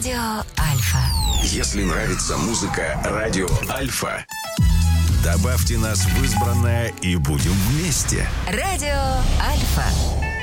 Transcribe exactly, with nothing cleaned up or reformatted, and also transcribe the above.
Радио Альфа. Если нравится музыка Радио Альфа, добавьте нас в избранное и будем вместе. Радио Альфа.